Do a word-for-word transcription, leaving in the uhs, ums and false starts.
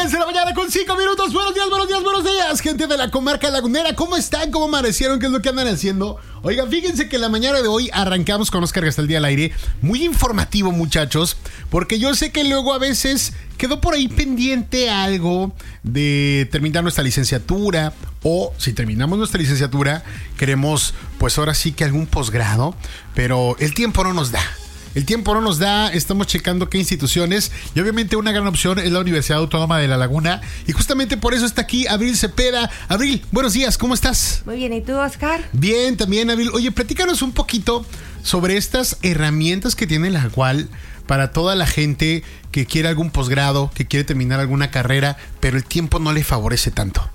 diez de la mañana con cinco minutos. Buenos días, buenos días, buenos días, gente de la comarca lagunera. ¿Cómo están? ¿Cómo amanecieron? ¿Qué es lo que andan haciendo? Oigan, fíjense que la mañana de hoy arrancamos con Oscar Gastaldi al aire. Muy informativo, muchachos, porque yo sé que luego a veces quedó por ahí pendiente algo de terminar nuestra licenciatura, o si terminamos nuestra licenciatura queremos pues ahora sí que algún posgrado, pero el tiempo no nos da. El tiempo no nos da, estamos checando qué instituciones, y obviamente una gran opción es la Universidad Autónoma de La Laguna, y justamente por eso está aquí Abril Cepeda. Abril, buenos días, ¿cómo estás? Muy bien, ¿y tú, Oscar? Bien, también, Abril. Oye, platícanos un poquito sobre estas herramientas que tiene la U A L para toda la gente que quiere algún posgrado, que quiere terminar alguna carrera, pero el tiempo no le favorece tanto.